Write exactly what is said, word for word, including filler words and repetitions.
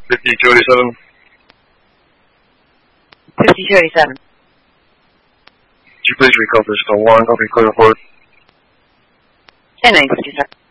fifty-two eighty-seven. fifty-two eighty-seven. Could you please recall this call one? Okay, clear report. ten nine fifty-seven.